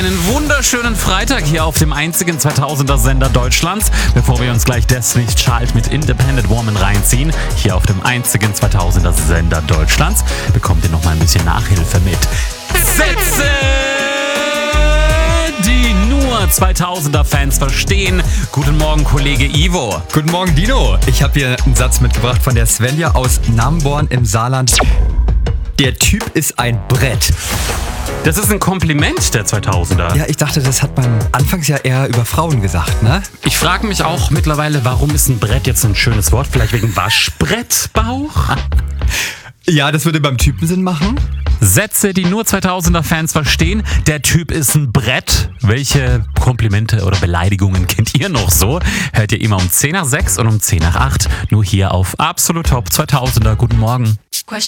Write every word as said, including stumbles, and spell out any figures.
einen wunderschönen Freitag hier auf dem einzigen zweitausender Sender Deutschlands. Bevor wir uns gleich Destiny's Child mit Independent Woman reinziehen, hier auf dem einzigen zweitausender Sender Deutschlands, bekommt ihr noch mal ein bisschen Nachhilfe mit Sätze, die nur zweitausender-Fans verstehen. Guten Morgen, Kollege Ivo. Guten Morgen, Dino. Ich habe hier einen Satz mitgebracht von der Svenja aus Namborn im Saarland. Der Typ ist ein Brett. Das ist ein Kompliment der zweitausender. Ja, ich dachte, das hat man anfangs ja eher über Frauen gesagt, ne? Ich frage mich auch mittlerweile, warum ist ein Brett jetzt ein schönes Wort? Vielleicht wegen Waschbrettbauch? Ja, das würde beim Typen Sinn machen. Sätze, die nur zweitausender-Fans verstehen. Der Typ ist ein Brett. Welche Komplimente oder Beleidigungen kennt ihr noch so? Hört ihr immer um zehn nach sechs und um zehn nach acht. Nur hier auf Absolut Top zweitausender. Guten Morgen.